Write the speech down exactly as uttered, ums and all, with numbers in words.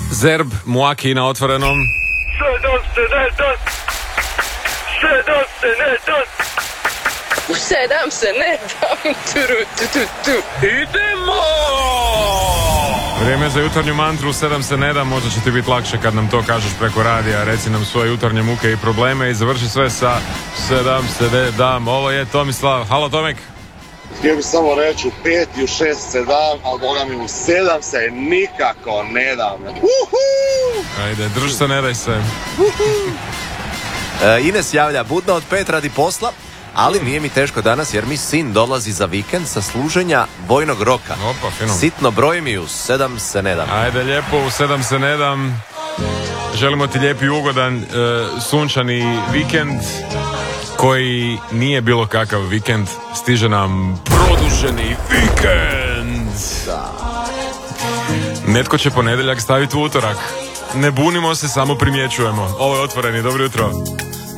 Zerb, Muaki na otvorenom. Sedam se ne da, sedam se ne da, u sedam se ne dam, turu, tu, tu, tu. idemo! Vrijeme za jutarnju mantru, sedam se ne da, možda će ti biti lakše kad nam to kažeš preko radija, reci nam svoje jutarnje muke i probleme i završi sve sa sedam se ne dam. Ovo je Tomislav. Halo Tomek. Htio bih samo reći u pet i u šest se dam, ali boga mi u sedam se nikako ne dam. Uhu! Ajde, drž se, ne daj se. E, Ines javlja, budno od pet radi posla, ali nije mi teško danas jer mi sin dolazi za vikend sa služenja vojnog roka. Opa, fino. Sitno broj mi u sedam se ne dam. Ajde, lijepo, u sedam se ne dam. Želimo ti lijep i ugodan e, sunčani vikend koji nije bilo kakav vikend. Stiže nam produženi vikend. Da. Netko će ponedjeljak staviti u utorak. Ne bunimo se, samo primjećujemo. Ovo je Otvoreni, dobro jutro.